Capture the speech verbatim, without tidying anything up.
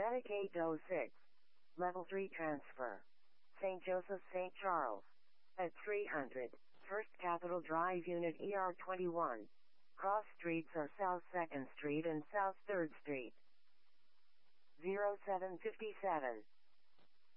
Medicaid oh six. Level three transfer. Saint Joseph Saint Charles. At three hundred. First Capitol Drive Unit E R twenty-one. Cross streets are South second Street and South third Street. zero seven five seven.